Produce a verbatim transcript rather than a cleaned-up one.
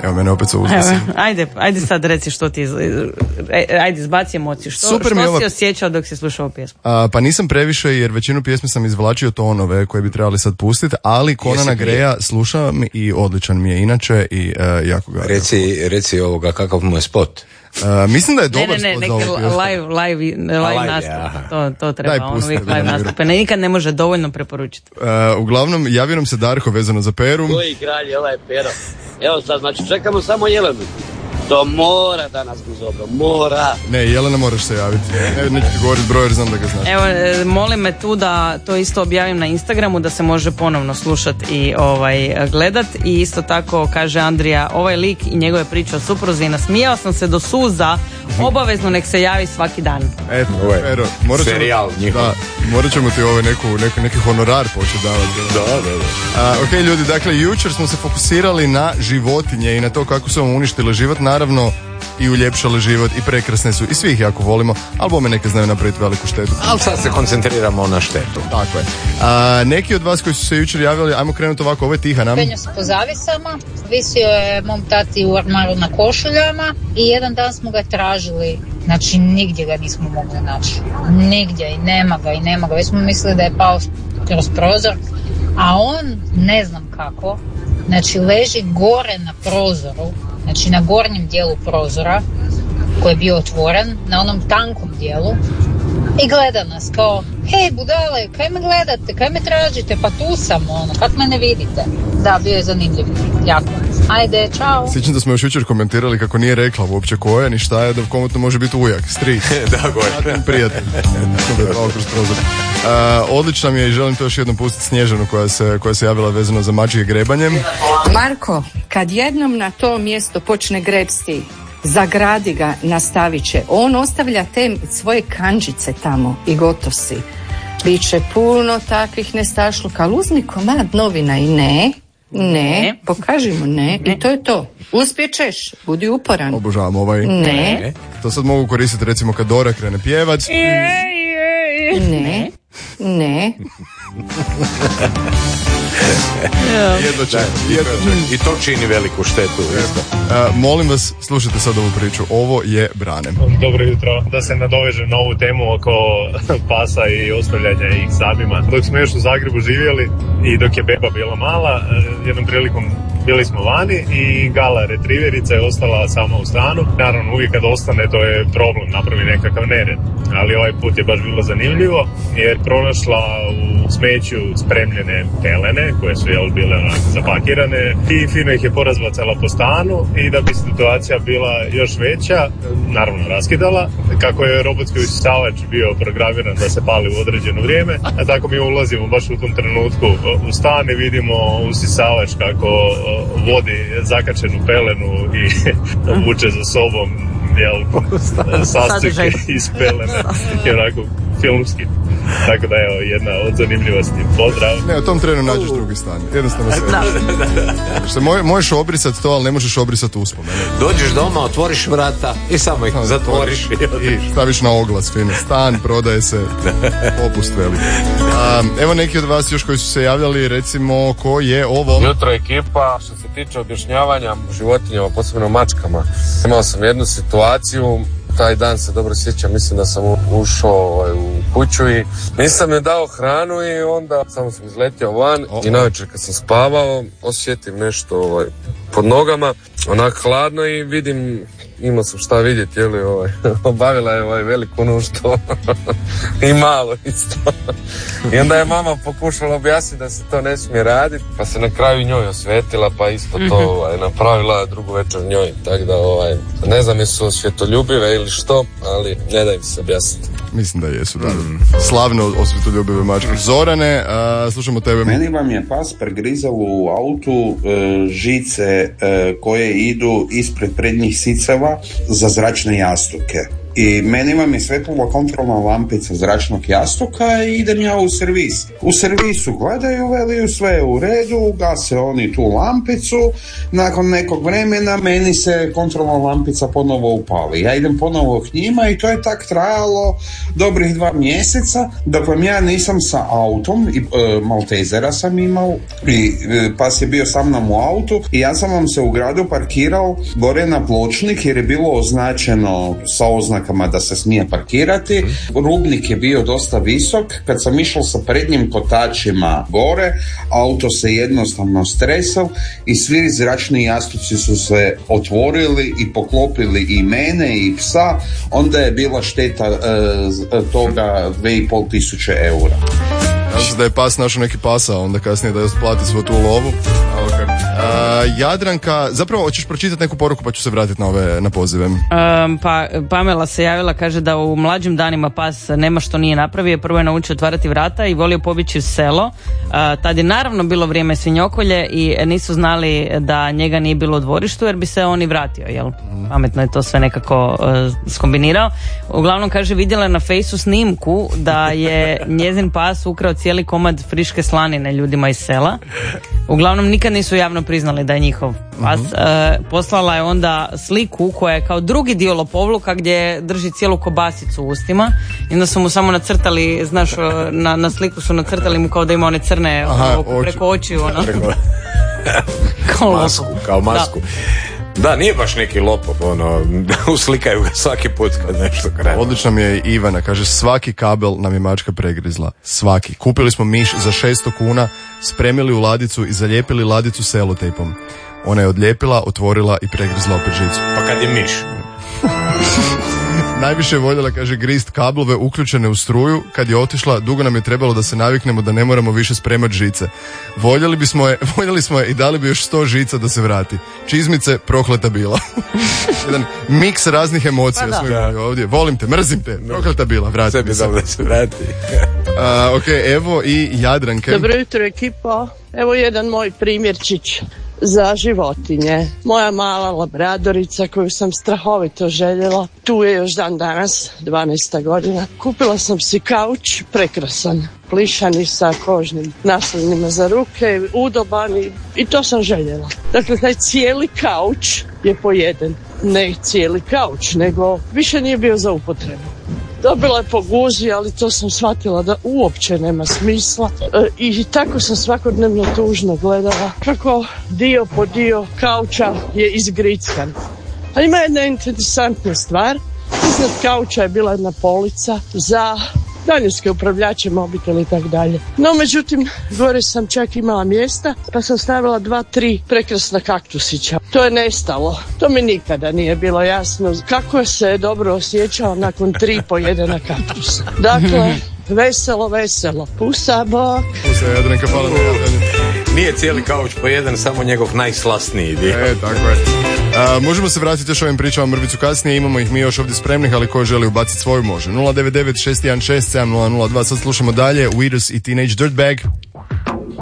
Evo mene opet se uznesim. Ajde, ajde sad reci što ti, ajde izbaci emociju. Što, Super što ova... si osjećao dok si slušao pjesmu? A, pa nisam previše jer većinu pjesme sam izvlačio tonove koje bi trebali sad pustiti, ali Konana Greja slušam i odličan mi je inače i uh, jako ga... Reci, reci ovoga kakav mu je spot. Uh, mislim da je dobar ne, ne, spot za ovu pjesmu. Ne, ne, live, live, live nastup, to, to treba, Daj, on uvijek live nastupe, ne, nikad ne može dovoljno preporučiti. Uh, uglavnom, javio nam se Darko vezano za Peru. Koji kralj je ovaj Pero? Evo sad, znači čekamo samo Jelenu. To mora danas Guzobro, mora. Ne, Jelena moraš se javiti. Ne, neću ti govoriti broj jer znam da ga znaš. Evo, molim me tu da to isto objavim na Instagramu, da se može ponovno slušat i ovaj, gledat. I isto tako kaže Andrija, ovaj lik i njegove priče o supruzi, nasmijao sam se do suza, obavezno nek se javi svaki dan. Eto, Pero, morat ćemo, serijal njihov. Da, morat ćemo ti ovaj neku, neku, neki honorar početi davati. Da, da, da. A, ok, ljudi, dakle, jučer smo se fokusirali na životinje i na to kako su vam uništile život, naravno i uljepšale život i prekrasne su i svi ih jako volimo, ali bome neke znaju napraviti veliku štetu. Ali sad se koncentriramo na štetu. Tako je. A, neki od vas koji su se jučer javili, ajmo krenuti ovako, ovo je Tihana. Penio se po zavisama, visio je mom tati u ormaru na košuljama i jedan dan smo ga tražili, znači nigdje ga nismo mogli naći. Nigdje i nema ga i nema ga. Već smo mislili da je pao kroz prozor, a on, ne znam kako, znači leži gore na prozoru, znači na gornjem dijelu prozora koji je bio otvoren, na onom tankom dijelu i gleda nas kao, hej budale, kaj me gledate, kaj me tražite, pa tu sam, ono, kak me ne vidite. Da, bio je zanimljiv, jako. Ajde, čao. Sjećam da smo još jučer komentirali kako nije rekla uopće ko je, ni šta je, da komotno može biti ujak, stric. Da, gore. Prijatelj. Da je pao kroz prozor. Uh, odlična mi je i želim to još jednom pustiti Snježanu koja se, koja se javila vezano za mačje grebanjem. Marko, kad jednom na to mjesto počne grebsti, zagradi ga, nastavit će. On ostavlja te svoje kanđice tamo i gotov si. Biće puno takvih nestašluka, ali uzmi komad novina i ne, ne, pokaži mu ne, ne. I to je to. Uspjećeš, budi uporan. Obožavam ovaj. Ne. To sad mogu koristiti recimo kad Dora krene pjevac. Ne, ne. Jedno će. I to čini veliku štetu. Uh, molim vas, slušajte sad ovu priču. Ovo je Brane. Dobro jutro. Da se nadovežem na ovu temu oko pasa i ostavljanja ih samima. Dok smo još u Zagrebu živjeli i dok je beba bila mala, jednom prilikom bili smo vani i Gala retriverica je ostala sama u stanu. Naravno, uvijek kad ostane to je problem, napravi nekakav nered. Ali ovaj put je baš bilo zanimljivo jer pronašla u smeću spremljene pelene koje su jel bile onako zapakirane i fino ih je porazbacala po stanu i da bi situacija bila još veća, naravno raskidala. Kako je robotski usisavač bio programiran da se pali u određeno vrijeme, a tako mi ulazimo baš u tom trenutku u stan i vidimo usisavač kako vodi zakačenu pelenu i vuče za sobom jel, sastojke iz pelene i onako filmski. Tako da evo, jedna od zanimljivosti. Pozdrav. Ne, u tom trenu nađeš drugi stan. Jednostavno se... Što moj, možeš obrisat to, ali ne možeš obrisat uspomene. Dođeš doma, otvoriš vrata i samo ih zatvoriš. I staviš na oglas, fino. Stan, prodaje se, popust veliki. Um, evo neki od vas još koji su se javljali, recimo, ko je ovo? Jutro ekipa, što se tiče objašnjavanja životinjama, posebno mačkama. Imao sam jednu situaciju, taj dan se dobro sjećam, mislim da sam ušao ovaj, u kuću i nisam joj dao hranu i onda samo sam izletio van oh. I navečer kad sam spavao osjetim nešto ovaj, pod nogama, onak hladno i vidim, imao sam šta vidjeti, jeli, ovaj, obavila je ovaj veliku nuždu i malo isto. I onda je mama pokušala objasniti da se to ne smije raditi, pa se na kraju njoj osvetila, pa isto to ovaj, napravila drugu večer njoj, tako da ovaj, ne znam jesu osvjetoljubive ili što, ali ne da im se objasniti. Mislim da jesu, da. Mm. Slavno osvjetoljubive mačke. Zorane, a, slušamo tebe. Meni vam je pas pregrizao u autu e, žice e, koje idu ispred prednjih siceva za zračne jastuke. I meni vam je svetlila kontrolna lampica zračnog jastuka i idem ja u servis. U servisu gledaju, veliju sve je u redu, gase oni tu lampicu, nakon nekog vremena meni se kontrolna lampica ponovo upali. Ja idem ponovo k njima i to je tak trajalo dobrih dva mjeseca, dok vam ja nisam sa autom, i e, Maltezera sam imao, i e, pas je bio sa mnom u autu i ja sam vam se u gradu parkirao gore na pločnik jer je bilo označeno sa oznakama da se smije parkirati. Rubnik je bio dosta visok, kad sam išao sa prednjim kotačima gore, auto se jednostavno stresao i svi zračni jastuci su se otvorili i poklopili i mene i psa, onda je bila šteta e, toga dve i pol tisuće eura. Znači da je pas našao neki pasao, onda kasnije da je plati svu tu lovu. Okay. Uh, Jadranka, zapravo hoćeš pročitati neku poruku pa ću se vratiti na ove na pozive. Um, pa Pamela se javila, kaže da u mlađim danima pas nema što nije napravio, prvo je naučio otvarati vrata i volio pobići u selo. Uh, tad je naravno bilo vrijeme svinjokolje i nisu znali da njega nije bilo u dvorištu jer bi se on i vratio, jel? Mm. Pametno je to sve nekako uh, skombinirao. Uglavnom, kaže, vidjela na fejsu snimku da je njezin pas ukrao cijeli komad friške slanine ljudima iz sela. Uglavnom nikad nisu javno priznali da je njihov pas. Uh-huh. E, poslala je onda sliku koja je kao drugi dio lopovluka gdje drži cijelu kobasicu u ustima i onda su mu samo nacrtali, znaš, na, na sliku su nacrtali mu kao da ima one crne Aha, oko, oči. preko očiju ono. Preko... kao masku, kao masku. Da. Da, nije baš neki lopov, ono, uslikaju ga svaki put kad nešto krene. Odlična mi je Ivana, kaže, svaki kabel nam je mačka pregrizla. Svaki. Kupili smo miš za šesto kuna, spremili u ladicu i zalijepili ladicu selotejpom. Ona je odlijepila, otvorila i pregrizla opet žicu. Pa kad je miš? Najviše je voljela, kaže, grist kablove uključene u struju. Kad je otišla, dugo nam je trebalo da se naviknemo da ne moramo više spremati žice. Voljeli bismo je, voljeli smo je i dali bi još sto žica da se vrati. Čizmice, prokleta bila. Jedan miks raznih emocija pa smo imali ovdje. Volim te, mrzim te, prokleta bila, vrati Sebi se. da se vrati. uh, ok, evo i Jadranke. Dobro jutro, ekipa. Evo jedan moj primjerčić za životinje. Moja mala labradorica koju sam strahovito željela, tu je još dan danas, dvanaesta godina. Kupila sam si kauč, prekrasan, plišani sa kožnim naslonima za ruke, udoban i, i to sam željela. Dakle, taj cijeli kauč je pojeden. Ne cijeli kauč, nego više nije bio za upotrebu. Dobila je po guzi, ali to sam shvatila da uopće nema smisla e, i tako sam svakodnevno tužno gledala kako dio po dio kauča je izgrickan. A ima jedna interesantna stvar, iznad kauča je bila jedna polica za daljinske upravljače, mobitel i tako dalje. No, međutim, gore sam čak imala mjesta, pa sam stavila dva, tri prekrasna kaktusića. To je nestalo. To mi nikada nije bilo jasno. Kako se je dobro osjećao nakon tri pojedena kaktusa. Dakle, veselo, veselo. Pusa, bok. Pusa, Jadranka, hvala na javljanju. Nije cijeli kauč pojedan, samo njegov najslasniji dio. E, tako je. A, možemo se vratiti još ovim pričama mrvicu kasnije, imamo ih mi još ovdje spremnih, ali ko želi ubaciti svoju može. nula devet devet šest jedan šest sedam nula nula dva, sad slušamo dalje Weirdos i Teenage Dirtbag.